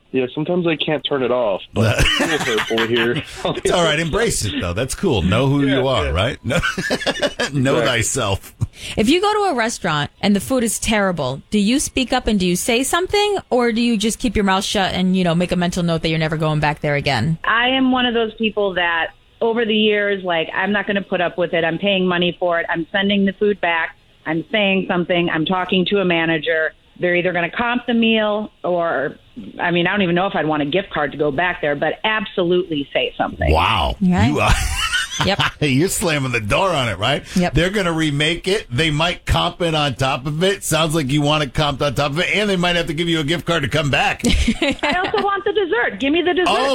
Yeah, sometimes I can't turn it off, but it's hurtful here. It's all right. Embrace it, though. That's cool. Know who you are, right? Know thyself. If you go to a restaurant and the food is terrible, do you speak up and do you say something, or do you just keep your mouth shut and, make a mental note that you're never going back there again? I am one of those people that over the years, I'm not going to put up with it. I'm paying money for it. I'm sending the food back. I'm saying something. I'm talking to a manager. They're either going to comp the meal or, I don't even know if I'd want a gift card to go back there, but absolutely say something. Wow. Right. You are. Yep. You're slamming the door on it, right? Yep. They're going to remake it. They might comp it on top of it. Sounds like you want it comped on top of it. And they might have to give you a gift card to come back. I also want the dessert. Give me the dessert. Oh,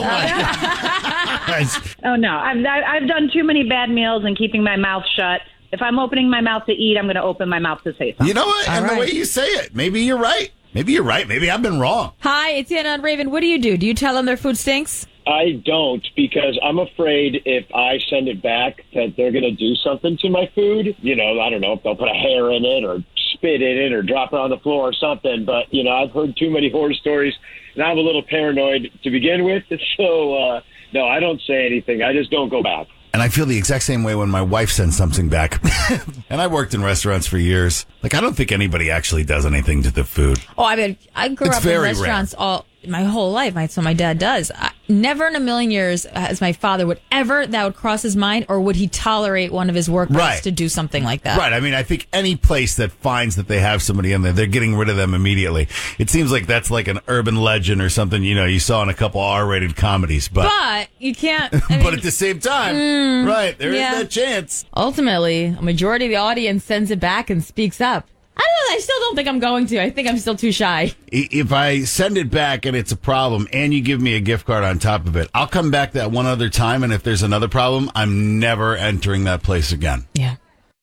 my God. Oh, no. I've done too many bad meals and keeping my mouth shut. If I'm opening my mouth to eat, I'm going to open my mouth to say something. You know what? All and right. the way you say it, maybe you're right. Maybe I've been wrong. Hi, it's Anna and Raven. What do you do? Do you tell them their food stinks? I don't, because I'm afraid if I send it back that they're going to do something to my food. I don't know if they'll put a hair in it or spit in it or drop it on the floor or something. But, I've heard too many horror stories, and I'm a little paranoid to begin with. So, no, I don't say anything. I just don't go back. And I feel the exact same way when my wife sends something back. And I worked in restaurants for years. I don't think anybody actually does anything to the food. Oh, I grew It's up in very restaurants my whole life. So my dad does. Never in a million years as my father would cross his mind, or would he tolerate one of his workers to do something like that. Right. I think any place that finds that they have somebody in there, they're getting rid of them immediately. It seems like that's like an urban legend or something, you saw in a couple R-rated comedies. But you can't. But at the same time, right, there is that chance. Ultimately, a majority of the audience sends it back and speaks up. I still don't think I'm going to. I think I'm still too shy. If I send it back and it's a problem and you give me a gift card on top of it, I'll come back that one other time. And if there's another problem, I'm never entering that place again. Yeah.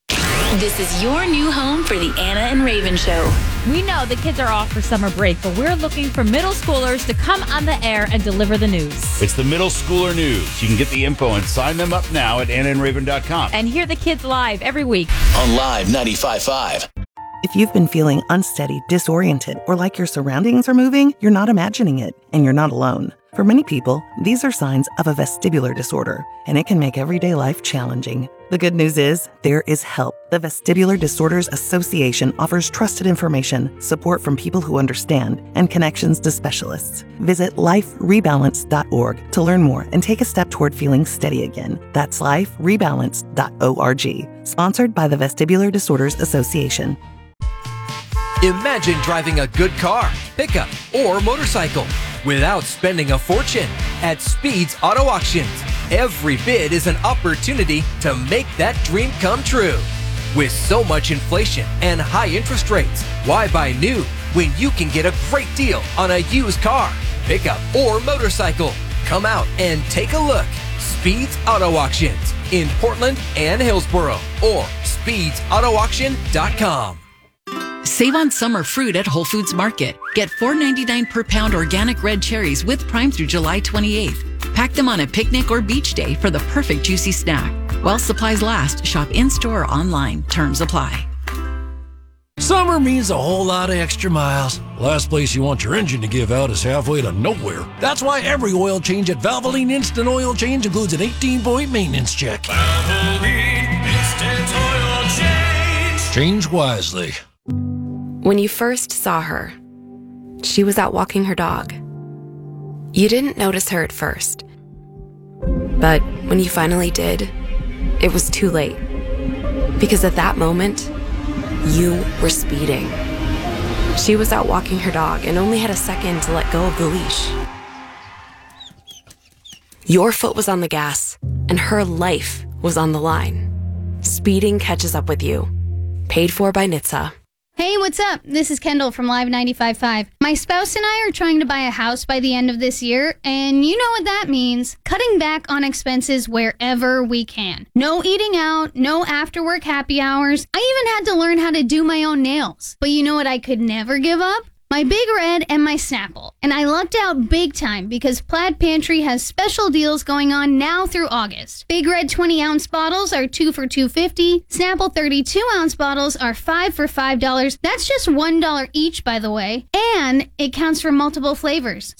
This is your new home for the Anna and Raven Show. We know the kids are off for summer break, but we're looking for middle schoolers to come on the air and deliver the news. It's the Middle Schooler News. You can get the info and sign them up now at AnnaandRaven.com. And hear the kids live every week on Live 95.5. If you've been feeling unsteady, disoriented, or like your surroundings are moving, you're not imagining it, and you're not alone. For many people, these are signs of a vestibular disorder, and it can make everyday life challenging. The good news is, there is help. The Vestibular Disorders Association offers trusted information, support from people who understand, and connections to specialists. Visit liferebalance.org to learn more and take a step toward feeling steady again. That's liferebalance.org. Sponsored by the Vestibular Disorders Association. Imagine driving a good car, pickup, or motorcycle without spending a fortune. At Speed's Auto Auctions, every bid is an opportunity to make that dream come true. With so much inflation and high interest rates, why buy new when you can get a great deal on a used car, pickup, or motorcycle? Come out and take a look. Speed's Auto Auctions in Portland and Hillsboro, or speedsautoauction.com. Save on summer fruit at Whole Foods Market. Get $4.99 per pound organic red cherries with Prime through July 28th. Pack them on a picnic or beach day for the perfect juicy snack. While supplies last, shop in-store or online. Terms apply. Summer means a whole lot of extra miles. Last place you want your engine to give out is halfway to nowhere. That's why every oil change at Valvoline Instant Oil Change includes an 18-point maintenance check. Valvoline Instant Oil Change. Change wisely. When you first saw her, she was out walking her dog. You didn't notice her at first. But when you finally did, it was too late. Because at that moment, you were speeding. She was out walking her dog and only had a second to let go of the leash. Your foot was on the gas, and her life was on the line. Speeding catches up with you. Paid for by NHTSA. Hey, what's up? This is Kendall from Live 95.5. My spouse and I are trying to buy a house by the end of this year, and you know what that means. Cutting back on expenses wherever we can. No eating out, no after-work happy hours. I even had to learn how to do my own nails. But you know what I could never give up? My Big Red and my Snapple. And I lucked out big time because Plaid Pantry has special deals going on now through August. Big Red 20-ounce bottles are 2 for $2.50. Snapple 32-ounce bottles are 5 for $5. That's just $1 each, by the way. And it counts for multiple flavors.